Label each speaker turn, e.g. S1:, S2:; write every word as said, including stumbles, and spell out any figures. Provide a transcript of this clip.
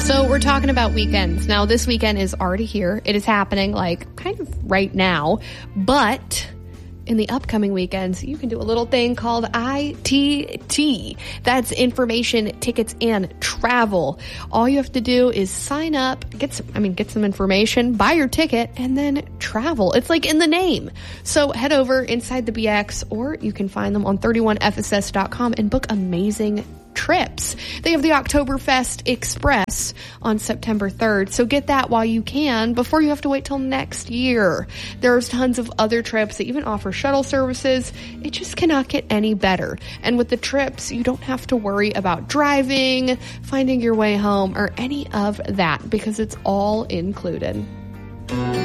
S1: So we're talking about weekends. Now, this weekend is already here. It is happening like kind of right now, but in the upcoming weekends, you can do a little thing called I T T. That's information, tickets, and travel. All you have to do is sign up, get some, I mean, get some information, buy your ticket, and then travel. It's like in the name. So head over inside the B X, or you can find them on thirty-one F S S dot com and book amazing trips. They have the Oktoberfest Express on September third, so get that while you can before you have to wait till next year. There's tons of other trips that even offer shuttle services. It just cannot get any better. And with the trips, you don't have to worry about driving, finding your way home, or any of that because it's all included.